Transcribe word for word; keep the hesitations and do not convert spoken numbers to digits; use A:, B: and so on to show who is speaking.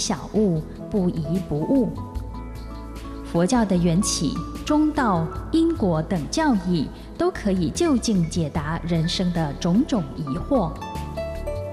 A: 小悟，不疑不悟。佛教的缘起、中道、因果等教义，都可以就近解答人生的种种疑惑。